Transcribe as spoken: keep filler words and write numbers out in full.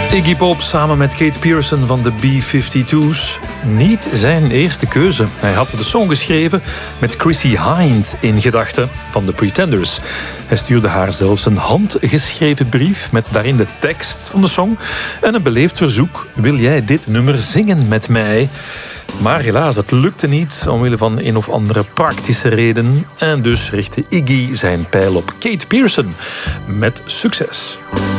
Iggy Pop samen met Kate Pearson van de B vijfentwintig's. Niet zijn eerste keuze. Hij had de song geschreven met Chrissie Hynde in gedachten van The Pretenders. Hij stuurde haar zelfs een handgeschreven brief met daarin de tekst van de song en een beleefd verzoek: wil jij dit nummer zingen met mij? Maar helaas, het lukte niet omwille van een of andere praktische reden. En dus richtte Iggy zijn pijl op Kate Pearson met succes.